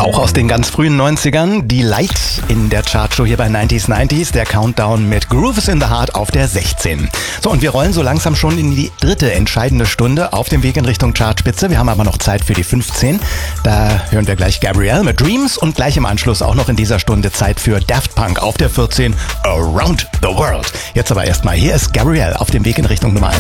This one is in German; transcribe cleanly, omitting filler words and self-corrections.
Auch aus den ganz frühen 90ern, die Light in der Chartshow hier bei 90s, der Countdown mit Groove is in the Heart auf der 16. So, und wir rollen so langsam schon in die dritte entscheidende Stunde auf dem Weg in Richtung Chartspitze. Wir haben aber noch Zeit für die 15. Da hören wir gleich Gabrielle mit Dreams und gleich im Anschluss auch noch in dieser Stunde Zeit für Daft Punk auf der 14, Around the World. Jetzt aber erstmal, hier ist Gabrielle auf dem Weg in Richtung Nummer 1.